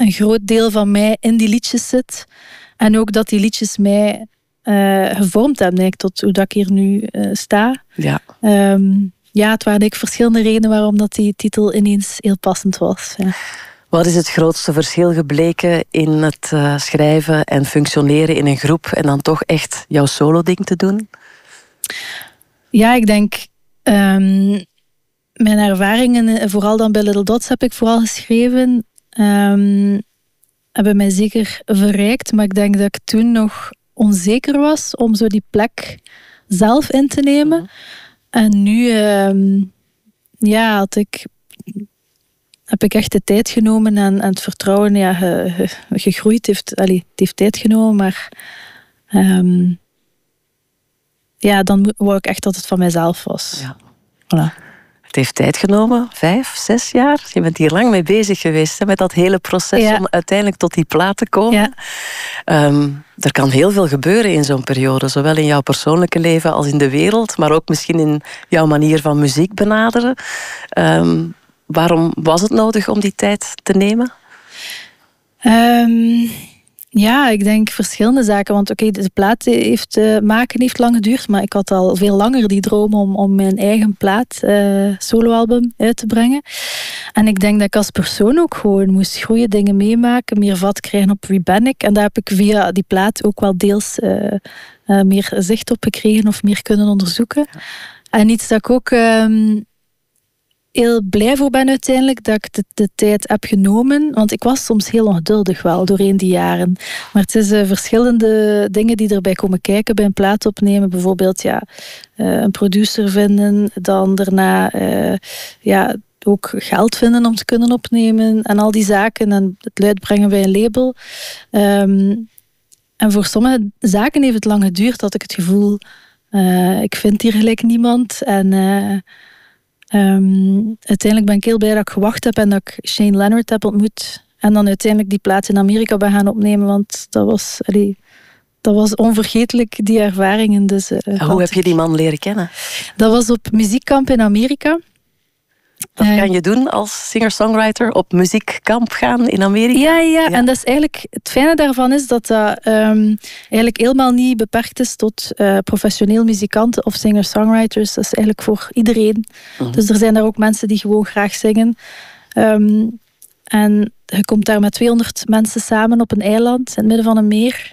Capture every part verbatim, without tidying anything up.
een groot deel van mij in die liedjes zit. En ook dat die liedjes mij uh, gevormd hebben eigenlijk, tot hoe dat ik hier nu uh, sta. Ja. Um, ja, het waren eigenlijk verschillende redenen waarom dat die titel ineens heel passend was. Ja. Wat is het grootste verschil gebleken in het uh, schrijven en functioneren in een groep en dan toch echt jouw solo-ding te doen? Ja, ik denk... Um, mijn ervaringen, vooral dan bij Little Dots heb ik vooral geschreven, um, hebben mij zeker verrijkt. Maar ik denk dat ik toen nog onzeker was om zo die plek zelf in te nemen. Mm-hmm. En nu um, ja, had ik, heb ik echt de tijd genomen en, en het vertrouwen ja, ge, ge, gegroeid. Heeft, allee, het heeft tijd genomen, maar um, ja, dan wou ik echt dat het van mijzelf was. Ja. Voilà. Het heeft tijd genomen, vijf, zes jaar. Je bent hier lang mee bezig geweest hè, met dat hele proces ja. om uiteindelijk tot die plaat te komen. Ja. Um, er kan heel veel gebeuren in zo'n periode, zowel in jouw persoonlijke leven als in de wereld, maar ook misschien in jouw manier van muziek benaderen. Um, waarom was het nodig om die tijd te nemen? Um... Ja, ik denk verschillende zaken. Want oké, okay, de plaat heeft, uh, maken heeft lang geduurd. Maar ik had al veel langer die droom om, om mijn eigen plaat, uh, soloalbum, uit te brengen. En ik denk dat ik als persoon ook gewoon moest groeien, dingen meemaken, meer vat krijgen op wie ben ik. En daar heb ik via die plaat ook wel deels uh, uh, meer zicht op gekregen of meer kunnen onderzoeken. Ja. En iets dat ik ook... Um, heel blij voor ben uiteindelijk dat ik de, de tijd heb genomen. Want ik was soms heel ongeduldig wel doorheen die jaren. Maar het is uh, verschillende dingen die erbij komen kijken bij een plaat opnemen. Bijvoorbeeld ja, uh, een producer vinden. Dan daarna uh, ja, ook geld vinden om te kunnen opnemen. En al die zaken. En het uitbrengen bij een label. Um, en voor sommige zaken heeft het lang geduurd. Dat ik het gevoel... Uh, ik vind hier gelijk niemand. En... Uh, Um, uiteindelijk ben ik heel blij dat ik gewacht heb en dat ik Shane Leonard heb ontmoet. En dan uiteindelijk die plaat in Amerika ben gaan opnemen, want dat was, allee, dat was onvergetelijk, die ervaringen. Dus, uh, hoe heb je die man leren kennen? Dat was op muziekkamp in Amerika. Wat kan je doen als singer-songwriter? Op muziekkamp gaan in Amerika? Ja, ja, ja, en dat is eigenlijk, het fijne daarvan is dat dat um, eigenlijk helemaal niet beperkt is tot uh, professioneel muzikanten of singer-songwriters. Dat is eigenlijk voor iedereen. Mm-hmm. Dus er zijn daar ook mensen die gewoon graag zingen. Um, en je komt daar met tweehonderd mensen samen op een eiland in het midden van een meer.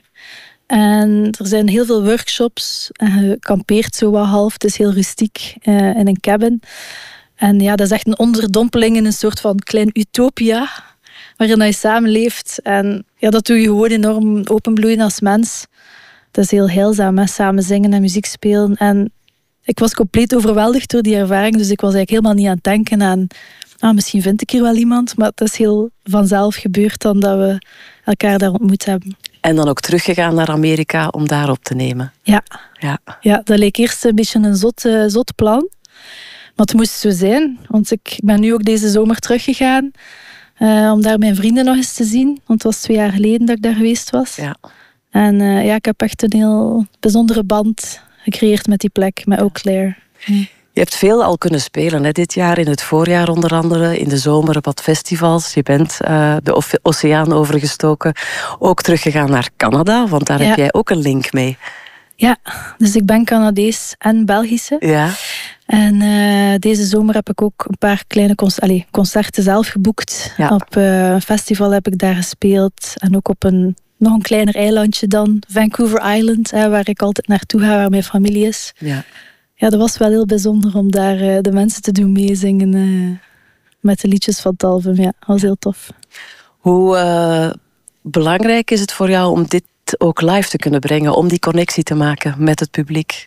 En er zijn heel veel workshops. En je kampeert zo wat half. Het is heel rustiek uh, in een cabin. En ja, dat is echt een onderdompeling in een soort van klein utopia, waarin je samenleeft. En ja, dat doe je gewoon enorm openbloeien als mens. Dat is heel heilzaam, hè? Samen zingen en muziek spelen. En ik was compleet overweldigd door die ervaring, dus ik was eigenlijk helemaal niet aan het denken aan, ah, misschien vind ik hier wel iemand, maar het is heel vanzelf gebeurd dan dat we elkaar daar ontmoet hebben. En dan ook teruggegaan naar Amerika om daar op te nemen. Ja, ja. ja dat leek eerst een beetje een zot, uh, zot plan. Maar het moest zo zijn, want ik ben nu ook deze zomer teruggegaan uh, om daar mijn vrienden nog eens te zien. Want het was twee jaar geleden dat ik daar geweest was. Ja. En uh, ja, ik heb echt een heel bijzondere band gecreëerd met die plek, met Eau Claire. Hm. Je hebt veel al kunnen spelen, hè, dit jaar, in het voorjaar onder andere, in de zomer op wat festivals. Je bent uh, de oceaan overgestoken, ook teruggegaan naar Canada, want daar ja. heb jij ook een link mee. Ja, dus ik ben Canadees en Belgische. Ja. En uh, deze zomer heb ik ook een paar kleine concerten, allez, concerten zelf geboekt. Ja. Op uh, een festival heb ik daar gespeeld. En ook op een nog een kleiner eilandje dan, Vancouver Island, hè, waar ik altijd naartoe ga, waar mijn familie is. Ja, ja dat was wel heel bijzonder om daar uh, de mensen te doen meezingen uh, met de liedjes van het album. Ja, dat was heel tof. Hoe uh, belangrijk is het voor jou om dit ook live te kunnen brengen, om die connectie te maken met het publiek?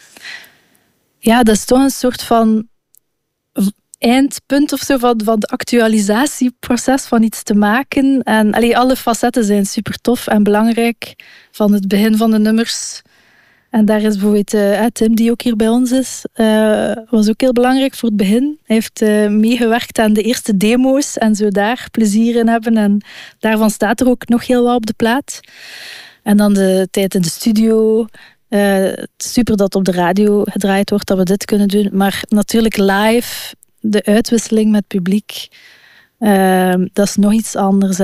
Ja, dat is toch een soort van eindpunt of zo van, van het actualisatieproces van iets te maken. En allee, alle facetten zijn super tof en belangrijk. Van het begin van de nummers. En daar is bijvoorbeeld uh, Tim, die ook hier bij ons is, uh, was ook heel belangrijk voor het begin. Hij heeft uh, meegewerkt aan de eerste demo's en zo daar plezier in hebben. En daarvan staat er ook nog heel wat op de plaat. En dan de tijd in de studio. Uh, super dat op de radio gedraaid wordt, dat we dit kunnen doen. Maar natuurlijk live, de uitwisseling met het publiek, uh, dat is nog iets anders.